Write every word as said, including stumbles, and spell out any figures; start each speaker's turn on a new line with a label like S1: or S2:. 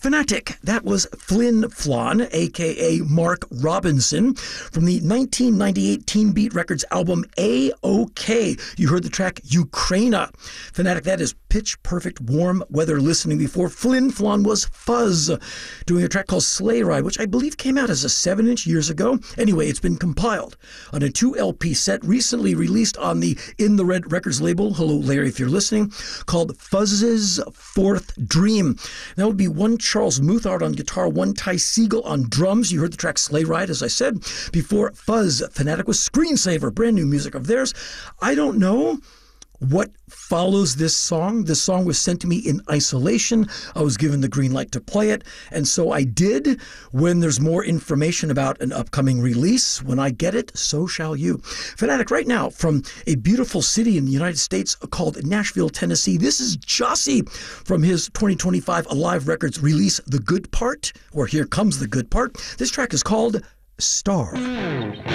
S1: Fanatic, that was Flin Flon, a k a. Mark Robinson, from the nineteen ninety-eight Teen Beat Records album A OK. You heard the track Ukraina. Fanatic, that is pitch perfect warm weather listening before Flin Flon was Fuzz, doing a track called Sleigh Ride, which I believe came out as a seven inch years ago. Anyway, it's been compiled on a two L P set recently released on the In the Red Records label, hello Larry if you're listening, called Fuzz's Fourth Dream. That would be one Charles Muthart on guitar, one Ty Siegel on drums. You heard the track Sleigh Ride, as I said. Before Fuzz, Fanatic was Screensaver, brand new music of theirs. I don't know what follows this song. This song was sent to me in isolation. I was given the green light to play it, and so I did. When there's more information about an upcoming release, when I get it, so shall you. Fanatic, right now, from a beautiful city in the United States called Nashville, Tennessee, this is Jossie from his twenty twenty-five Alive Records release, The Good Part, or Here Comes the Good Part. This track is called Star.